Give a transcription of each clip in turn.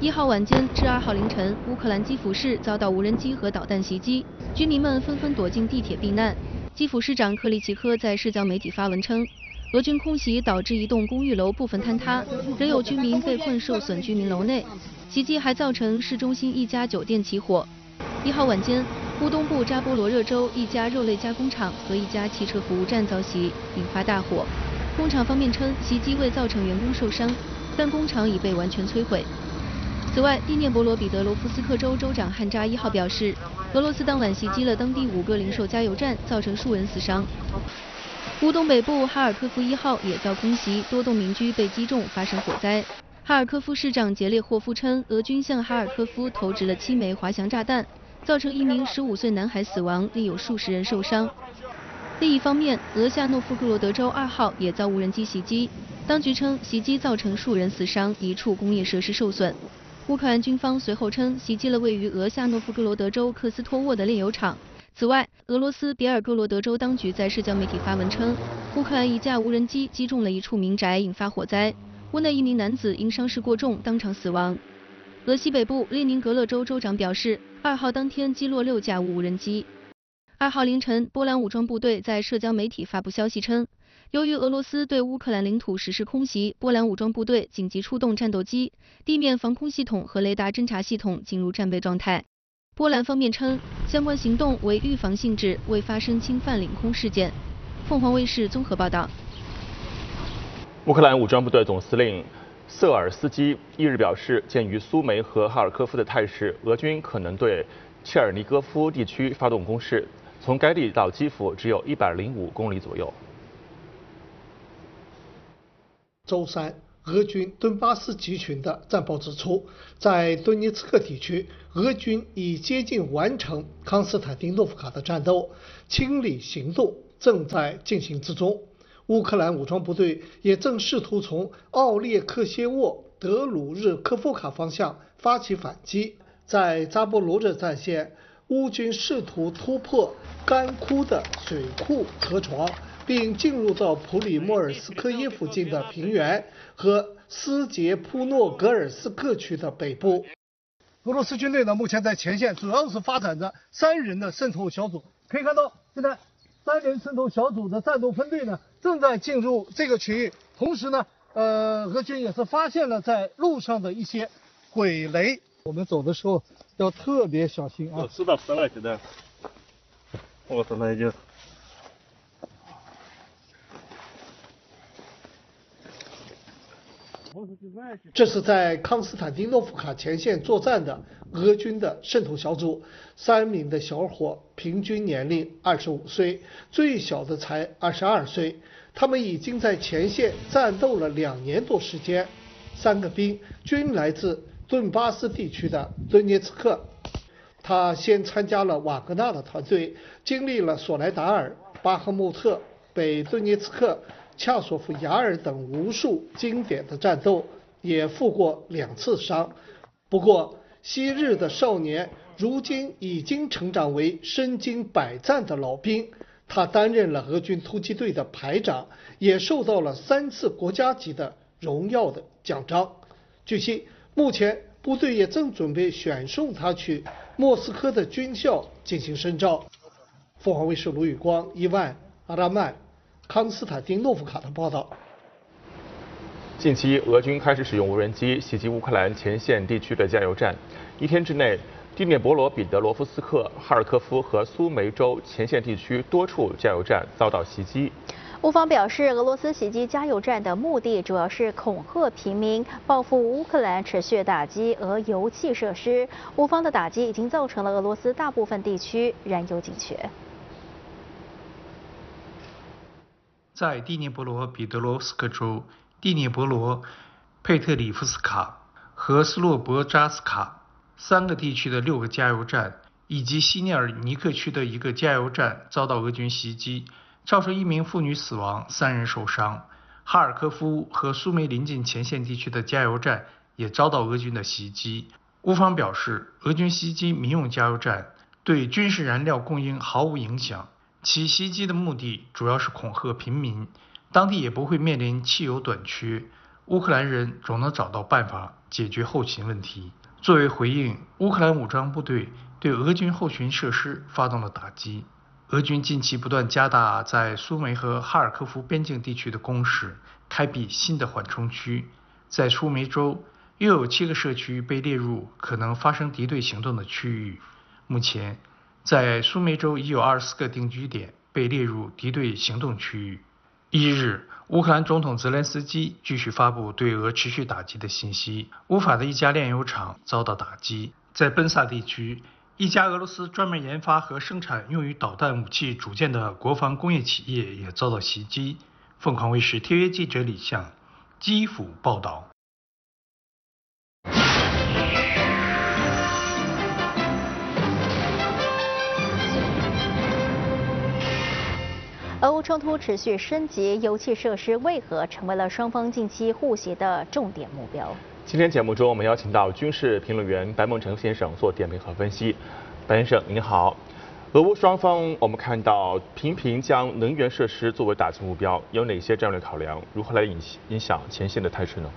1号晚间至2号凌晨，乌克兰基辅市遭到无人机和导弹袭击，居民们纷纷躲进地铁避难。基辅市长克里奇科在社交媒体发文称，俄军空袭导致一栋公寓楼部分坍塌，仍有居民被困受损居民楼内。袭击还造成市中心一家酒店起火。1号晚间，乌东部扎波罗热州一家肉类加工厂和一家汽车服务站遭袭，引发大火。工厂方面称，袭击未造成员工受伤，但工厂已被完全摧毁。此外，第聂伯罗彼得罗夫斯克州州长汉扎1号表示，俄罗斯当晚袭击了当地5个零售加油站，造成数人死伤。乌东北部哈尔科夫1号也遭空袭，多栋民居被击中，发生火灾。哈尔科夫市长杰列霍夫称，俄军向哈尔科夫投掷了7枚滑翔炸弹，造成一名15岁男孩死亡，另有数十人受伤。另一方面，俄夏诺夫哥罗德州2号也遭无人机袭击，当局称袭击造成数人死伤，1处工业设施受损。乌克兰军方随后称，袭击了位于俄夏诺夫哥罗德州克斯托沃的炼油厂。此外，俄罗斯别尔哥罗德州当局在社交媒体发文称，乌克兰一架无人机击中了一处民宅，引发火灾，屋内一名男子因伤势过重当场死亡。俄西北部列宁格勒州州长表示，2号当天击落6架无人机。2号凌晨，波兰武装部队在社交媒体发布消息称，由于俄罗斯对乌克兰领土实施空袭，波兰武装部队紧急出动战斗机、地面防空系统和雷达侦察系统进入战备状态。波兰方面称，相关行动为预防性质，未发生侵犯领空事件。凤凰卫视综合报道。 乌克兰武装部队总司令瑟尔斯基1日表示，鉴于苏梅和哈尔科夫的态势，俄军可能对切尔尼戈夫地区发动攻势，从该地到基辅只有105公里左右。 周三，俄军顿巴斯集群的战报指出，在顿涅茨克地区，俄军已接近完成康斯坦丁诺夫卡的战斗，清理行动正在进行之中。乌克兰武装部队也正试图从奥列克谢沃德鲁日科夫卡方向发起反击。在扎波罗热战线，乌军试图突破干枯的水库河床，并进入到普里莫尔斯科耶附近的平原和斯捷普诺格尔斯克区的北部。 俄罗斯军队呢，目前在前线主要是发展着3人的渗透小组。可以看到，现在3人渗透小组的战斗分队呢，正在进入这个区域。同时呢，俄军也是发现了在路上的一些鬼雷，我们走的时候要特别小心啊。 是的，现在，我现在就。 这是在康斯坦丁诺夫卡前线作战的俄军的渗透小组，3名的小伙平均年龄25岁，最小的才22岁。他们已经在前线战斗了2年多时间。3个兵均来自顿巴斯地区的顿涅茨克。他先参加了瓦格纳的团队，经历了索莱达尔、巴赫穆特、北顿涅茨克、恰索夫雅尔等无数经典的战斗，也负过2次伤。不过，昔日的少年如今已经成长为身经百战的老兵。他担任了俄军突击队的排长，也受到了3次国家级的荣耀的奖章。据悉，目前部队也正准备选送他去莫斯科的军校进行深造。凤凰卫视卢宇光、伊万、阿拉曼、康斯坦丁诺夫卡的报道。 近期，俄军开始使用无人机袭击乌克兰前线地区的加油站。1天之内，第聂伯罗彼得罗夫斯克、哈尔科夫和苏梅州前线地区多处加油站遭到袭击。 乌方表示，俄罗斯袭击加油站的目的主要是恐吓平民，报复乌克兰持续打击俄油气设施。乌方的打击已经造成了俄罗斯大部分地区燃油紧缺。 在第聂伯罗彼得罗斯克州、第聂伯罗、佩特里夫斯卡和斯洛伯扎斯卡3个地区的6个加油站，以及西涅尔尼克区的1个加油站遭到俄军袭击，造成1名妇女死亡，3人受伤。哈尔科夫和苏梅临近前线地区的加油站也遭到俄军的袭击。乌方表示，俄军袭击民用加油站对军事燃料供应毫无影响，其袭击的目的主要是恐吓平民，当地也不会面临汽油短缺。 乌克兰人总能找到办法解决后勤问题。作为回应，乌克兰武装部队对俄军后勤设施发动了打击。俄军近期不断加大在苏梅和哈尔科夫边境地区的攻势，开辟新的缓冲区。在苏梅州，又有7个社区被列入可能发生敌对行动的区域。目前，在苏梅州已有24个定居点被列入敌对行动区域。1日，乌克兰总统泽连斯基继续发布对俄持续打击的信息。乌法的一家炼油厂遭到打击。在奔萨地区，一家俄罗斯专门研发和生产用于导弹武器组件的国防工业企业也遭到袭击。凤凰卫视特约记者李向基辅报道。 俄乌冲突持续升级，油气设施为何成为了双方近期互袭的重点目标？ 今天节目中，我们邀请到军事评论员白梦成先生做点评和分析。白先生您好，俄乌双方我们看到频频将能源设施作为打击目标，有哪些战略考量？如何来影响前线的态势呢？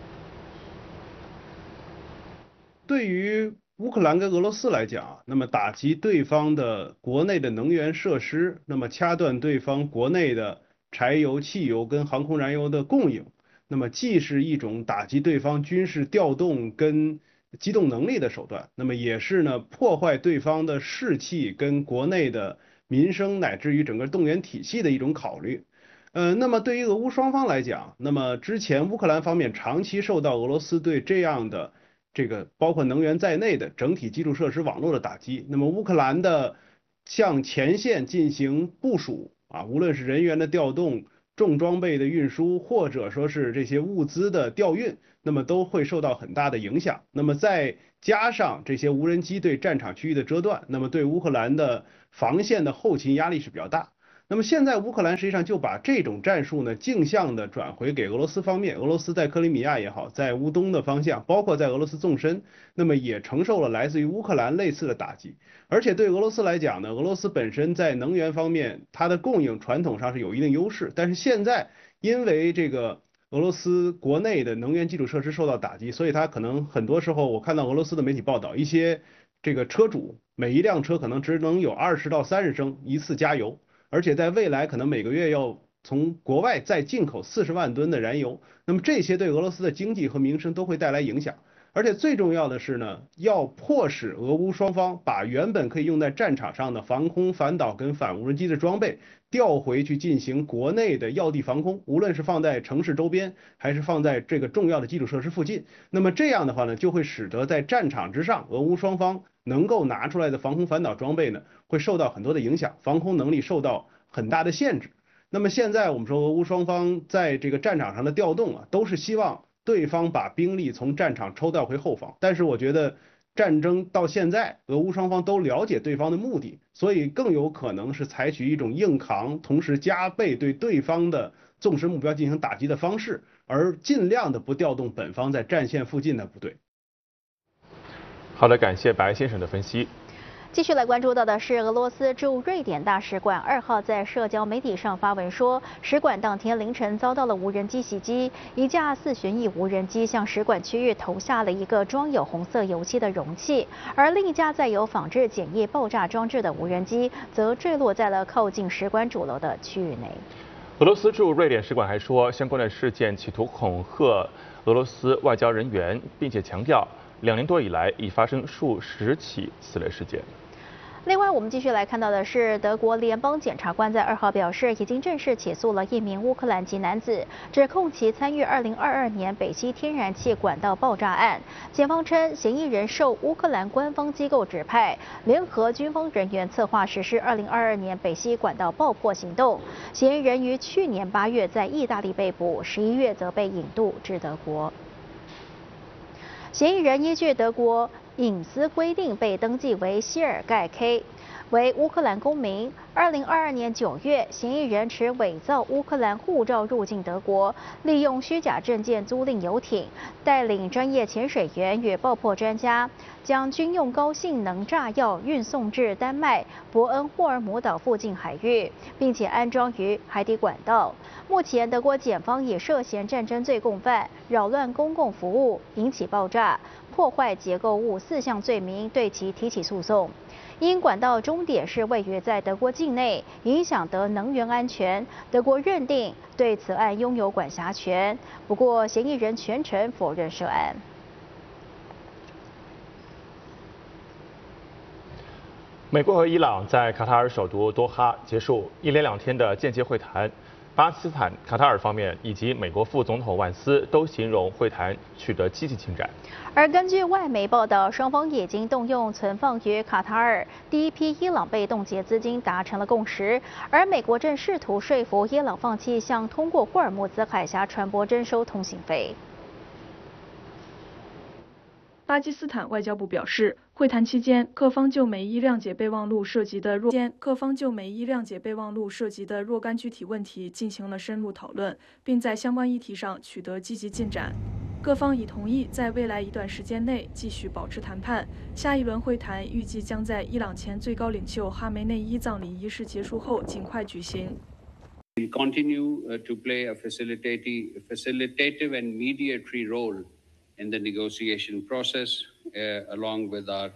对于乌克兰跟俄罗斯来讲，那么打击对方的国内的能源设施，那么掐断对方国内的柴油、汽油跟航空燃油的供应，那么既是一种打击对方军事调动跟机动能力的手段，那么也是呢破坏对方的士气跟国内的民生乃至于整个动员体系的一种考虑。那么对于俄乌双方来讲，那么之前乌克兰方面长期受到俄罗斯对这样的这个包括能源在内的整体基础设施网络的打击，那么乌克兰的向前线进行部署啊，无论是人员的调动、重装备的运输，或者说是这些物资的调运，那么都会受到很大的影响。那么再加上这些无人机对战场区域的遮断，那么对乌克兰的防线的后勤压力是比较大。那么现在乌克兰实际上就把这种战术呢镜像的转回给俄罗斯方面，俄罗斯在克里米亚也好，在乌东的方向，包括在俄罗斯纵深，那么也承受了来自于乌克兰类似的打击。而且对俄罗斯来讲呢，俄罗斯本身在能源方面它的供应传统上是有一定优势，但是现在因为这个俄罗斯国内的能源基础设施受到打击，所以它可能很多时候我看到俄罗斯的媒体报道，一些这个车主每一辆车可能只能有20到30升一次加油。而且在未来可能每个月要从国外再进口40万吨的燃油，那么这些对俄罗斯的经济和民生都会带来影响。而且最重要的是呢，要迫使俄乌双方把原本可以用在战场上的防空、反导跟反无人机的装备调回去进行国内的要地防空，无论是放在城市周边，还是放在这个重要的基础设施附近。那么这样的话呢，就会使得在战场之上，俄乌双方能够拿出来的防空反导装备呢，会受到很多的影响，防空能力受到很大的限制。那么现在我们说俄乌双方在这个战场上的调动啊，都是希望对方把兵力从战场抽调回后方。但是我觉得战争到现在，俄乌双方都了解对方的目的，所以更有可能是采取一种硬扛，同时加倍对对方的纵深目标进行打击的方式，而尽量的不调动本方在战线附近的部队。 好的，感谢白先生的分析。 继续来关注到的是，俄罗斯驻瑞典大使馆2号在社交媒体上发文说，使馆当天凌晨遭到了无人机袭击，一架4旋翼无人机向使馆区域投下了一个装有红色油漆的容器，而另一架载有仿制简易爆炸装置的无人机则坠落在了靠近使馆主楼的区域内。 俄罗斯驻瑞典使馆还说，相关的事件企图恐吓俄罗斯外交人员，并且强调2年多以来已发生数十起此类事件。 另外，我们继续来看到的是，德国联邦检察官在2号表示，已经正式起诉了一名乌克兰籍男子，指控其参与2022年北溪天然气管道爆炸案。检方称，嫌疑人受乌克兰官方机构指派，联合军方人员策划实施2022年北溪管道爆破行动。嫌疑人于去年8月在意大利被捕，11月则被引渡至德国。嫌疑人依据德国隐私规定被登记为谢尔盖 K， 为乌克兰公民。2022年9月，嫌疑人持伪造乌克兰护照入境德国，利用虚假证件租赁游艇，带领专业潜水员与爆破专家将军用高性能炸药运送至丹麦伯恩霍尔姆岛附近海域，并且安装于海底管道。目前，德国检方以涉嫌战争罪共犯、扰乱公共服务、引起爆炸、破坏结构物4项罪名对其提起诉讼。因管道终点是位于在德国境内，影响德能源安全，德国认定对此案拥有管辖权。不过，嫌疑人全程否认涉案。 美国和伊朗在卡塔尔首都多哈结束1连2天的间接会谈。巴基斯坦、卡塔尔方面以及美国副总统万斯都形容会谈取得积极进展。 而根据外媒报道，双方已经动用存放于卡塔尔第一批伊朗被冻结资金达成了共识，而美国正试图说服伊朗放弃向通过霍尔木兹海峡船舶征收通行费。 巴基斯坦外交部表示，会谈期间，各方就美伊谅解备忘录涉及的若干具体问题进行了深入讨论，并在相关议题上取得积极进展。各方已同意在未来一段时间内继续保持谈判。下一轮会谈预计将在伊朗前最高领袖哈梅内伊葬礼仪式结束后尽快举行。 We continue to play a facilitative and mediatory role in the negotiation process, along with our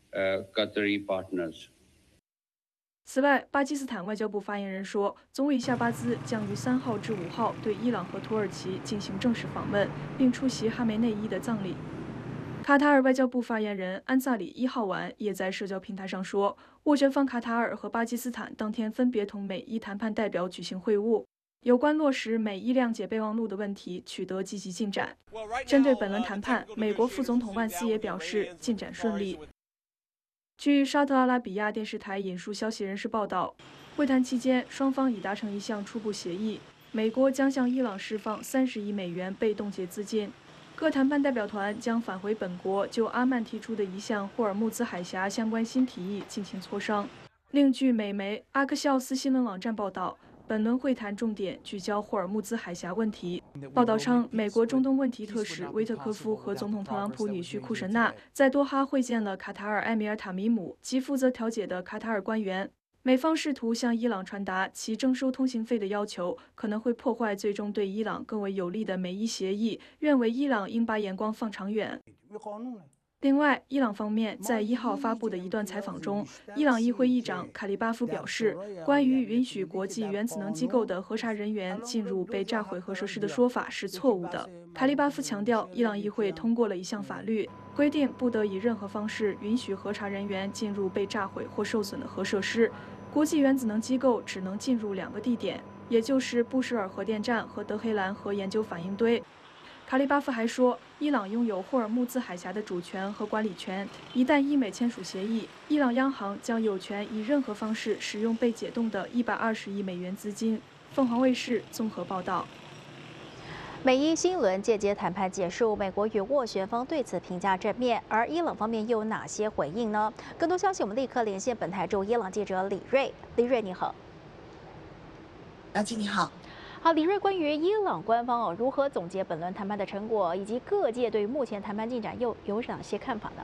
Qatari partners. 此外，巴基斯坦外交部发言人说，总理夏巴兹将于3号至5号对伊朗和土耳其进行正式访问，并出席哈梅内伊的葬礼。卡塔尔外交部发言人安萨里1号晚也在社交平台上说，斡旋方卡塔尔和巴基斯坦当天分别同美伊谈判代表举行会晤。有关落实美伊谅解备忘录的问题取得积极进展。针对本轮谈判，美国副总统万斯也表示进展顺利。据沙特阿拉比亚电视台引述消息人士报道，会谈期间双方已达成一项初步协议，美国将向伊朗释放30亿美元被冻结资金。各谈判代表团将返回本国，就阿曼提出的一项霍尔木兹海峡相关新提议进行磋商。另据美媒阿克肖斯新闻网站报道，本轮会谈重点聚焦霍尔木兹海峡问题。报道称，美国中东问题特使威特科夫和总统特朗普女婿库什纳在多哈会见了卡塔尔埃米尔塔米姆及负责调解的卡塔尔官员。美方试图向伊朗传达其征收通行费的要求可能会破坏最终对伊朗更为有利的美伊协议，愿为伊朗应把眼光放长远。另外，伊朗方面在1号发布的一段采访中，伊朗议会议长卡利巴夫表示，关于允许国际原子能机构的核查人员进入被炸毁核设施的说法是错误的。卡利巴夫强调，伊朗议会通过了一项法律，规定不得以任何方式允许核查人员进入被炸毁或受损的核设施。国际原子能机构只能进入2个地点，也就是布什尔核电站和德黑兰核研究反应堆。卡利巴夫还说，伊朗拥有霍尔木兹海峡的主权和管理权。一旦伊美签署协议，伊朗央行将有权以任何方式使用被解冻的120亿美元资金。凤凰卫视综合报道。 美伊新轮间接谈判结束，美国与斡旋方对此评价正面，而伊朗方面又有哪些回应呢？更多消息我们立刻连线本台驻伊朗记者李瑞。李瑞，你好。 杨琪，你好。 好，李瑞，关于伊朗官方如何总结本轮谈判的成果，以及各界对于目前谈判进展又有哪些看法呢？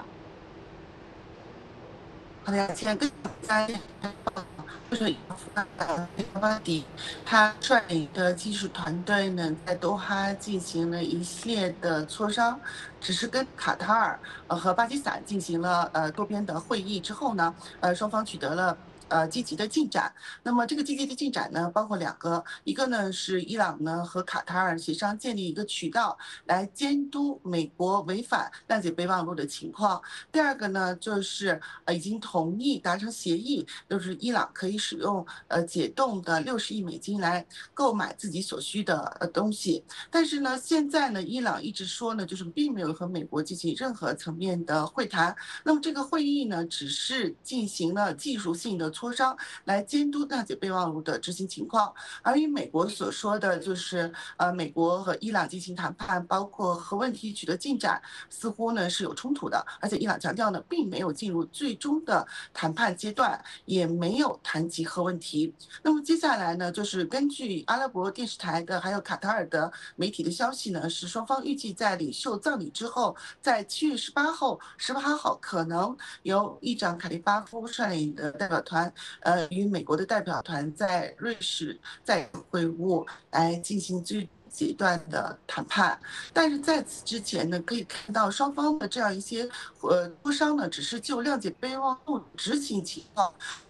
好的，杨琪，跟大家就是阿巴迪，他率领的技术团队呢，在多哈进行了一系列的磋商，只是跟卡塔尔和巴基斯坦进行了多边的会议之后呢，双方取得了积极的进展。那么这个积极的进展呢，包括2个，一个呢是伊朗呢和卡塔尔协商建立一个渠道来监督美国违反谅解备忘录的情况。第2个呢就是已经同意达成协议，就是伊朗可以使用解冻的60亿美金来购买自己所需的东西。但是呢，现在呢，伊朗一直说呢，就是并没有和美国进行任何层面的会谈。那么这个会议呢，只是进行了技术性的磋商，来监督谅解备忘录的执行情况。而与美国所说的就是美国和伊朗进行谈判，包括核问题取得进展，似乎呢是有冲突的。而且伊朗强调呢，并没有进入最终的谈判阶段，也没有谈及核问题。那么接下来呢，就是根据阿拉伯电视台的还有卡塔尔的媒体的消息呢，是双方预计在领袖葬礼之后，在7月18号可能由议长卡利巴夫率领的代表团，与美国的代表团在瑞士再会晤，来进行最阶段的谈判。但是在此之前呢，可以看到双方的这样一些磋商呢，只是就谅解备忘录执行情况。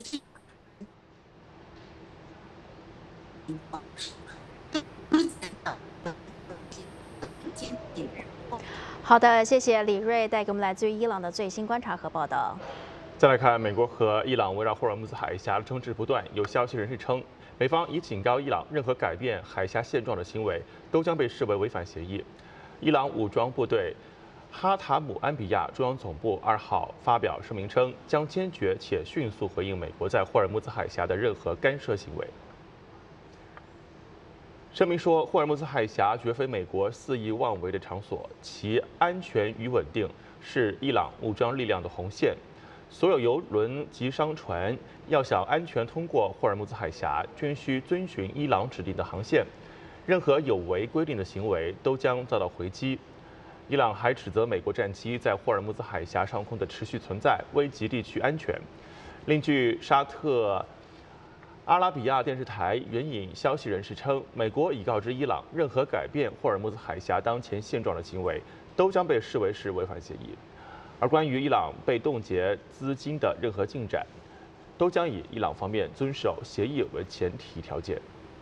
好的，谢谢李锐带给我们来自于伊朗的最新观察和报道。 再来看，美国和伊朗围绕霍尔木兹海峡争执不断，有消息人士称，美方已警告伊朗，任何改变海峡现状的行为都将被视为违反协议。伊朗武装部队哈塔姆安比亚中央总部2号发表声明称，将坚决且迅速回应美国在霍尔木兹海峡的任何干涉行为。声明说，霍尔木兹海峡绝非美国肆意妄为的场所，其安全与稳定是伊朗武装力量的红线。所有油轮及商船要想安全通过霍尔木兹海峡，均需遵循伊朗指定的航线。任何有违规定的行为都将遭到回击。伊朗还指责美国战机在霍尔木兹海峡上空的持续存在，危及地区安全。另据沙特阿拉比亚电视台援引消息人士称，美国已告知伊朗，任何改变霍尔木兹海峡当前现状的行为，都将被视为是违反协议。而关于伊朗被冻结资金的任何进展，都将以伊朗方面遵守协议为前提条件。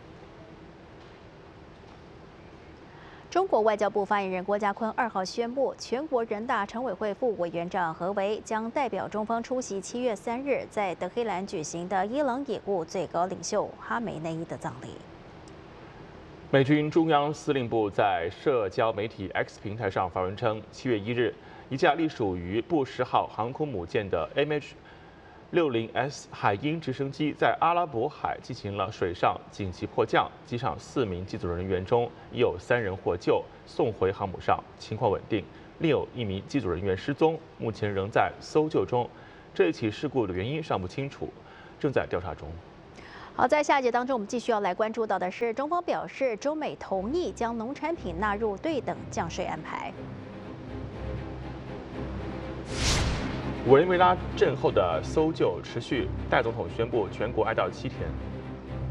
中国外交部发言人郭家坤2号宣布，全国人大常委会副委员长何为将代表中方出席7月3日在德黑兰举行的伊朗已故最高领袖哈梅内伊的葬礼。 美军中央司令部在社交媒体 X 平台上发文称，7月1日，一架隶属于布什号航空母舰的 MH-60S 海鹰直升机在阿拉伯海进行了水上紧急迫降，机上4名机组人员中已有3人获救，送回航母上，情况稳定；另有1名机组人员失踪，目前仍在搜救中。这一起事故的原因尚不清楚，正在调查中。 好，在下一节当中，我们继续要来关注到的是，中方表示，中美同意将农产品纳入对等降税安排。 委内瑞拉震后的搜救持续，戴总统宣布全国哀悼7天。